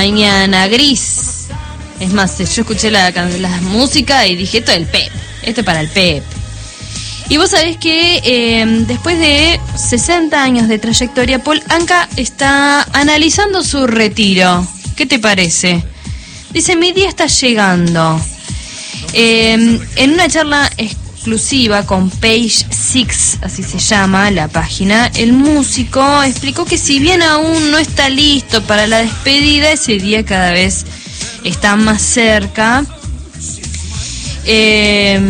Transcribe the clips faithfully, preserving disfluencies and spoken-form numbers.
mañana gris. Es más, yo escuché la, la música y dije, esto es el Pep, esto es para el Pep. Y vos sabés que eh, después de sesenta años de trayectoria, Paul Anka está analizando su retiro. ¿Qué te parece? Dice, mi día está llegando. Eh, en una charla exclusiva con Page Six, así se llama la página, el músico explicó que si bien aún no está listo para la despedida, ese día cada vez está más cerca. Eh,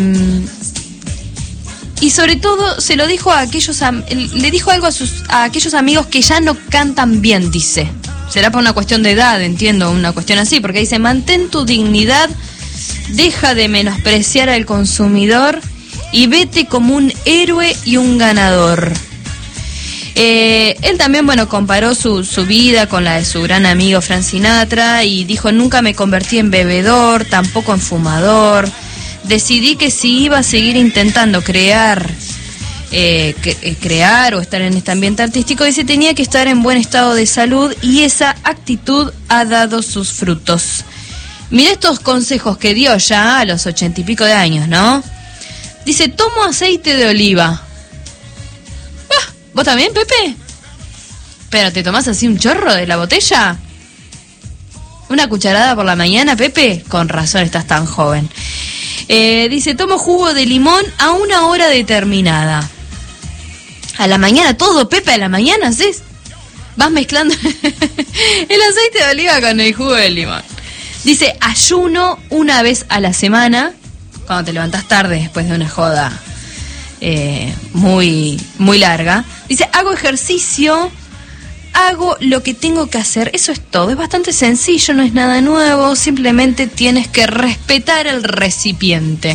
y sobre todo se lo dijo a aquellos, le dijo algo a, sus, a aquellos amigos que ya no cantan bien, dice. Será por una cuestión de edad, entiendo, una cuestión así, porque dice, mantén tu dignidad, deja de menospreciar al consumidor y vete como un héroe y un ganador. Eh, él también, bueno, comparó su, su vida con la de su gran amigo Frank Sinatra y dijo, nunca me convertí en bebedor, tampoco en fumador. Decidí que si iba a seguir intentando crear... Eh, que, eh, crear o estar en este ambiente artístico, dice, tenía que estar en buen estado de salud y esa actitud ha dado sus frutos. Mira estos consejos que dio ya a los ochenta y pico de años, ¿no? Dice, tomo aceite de oliva. Ah, ¿vos también, Pepe? ¿Pero te tomás así un chorro de la botella? ¿Una cucharada por la mañana, Pepe? Con razón estás tan joven. Eh, dice, tomo jugo de limón a una hora determinada. A la mañana, todo, Pepe, a la mañana, ¿haces? Vas mezclando el aceite de oliva con el jugo de limón. Dice, ayuno una vez a la semana, cuando te levantás tarde después de una joda eh, muy, muy larga. Dice, hago ejercicio, hago lo que tengo que hacer, eso es todo. Es bastante sencillo, no es nada nuevo, simplemente tienes que respetar el recipiente.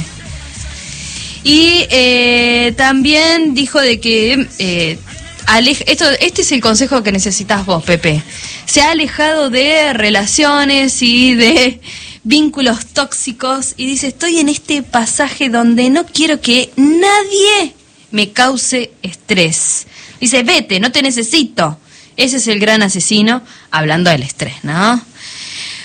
Y eh, también dijo de que eh, aleja, esto, este es el consejo que necesitas vos, Pepe. Se ha alejado de relaciones y de vínculos tóxicos y dice, estoy en este pasaje donde no quiero que nadie me cause estrés. Dice, vete, no te necesito. Ese es el gran asesino, hablando del estrés, ¿no?